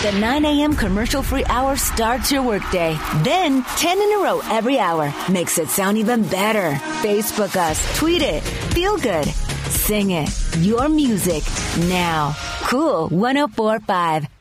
The 9 a.m. commercial-free hour starts your workday. Then 10 in a row every hour makes it sound even better. Facebook us, tweet it, feel good, sing it. Your music now. Cool 104.5.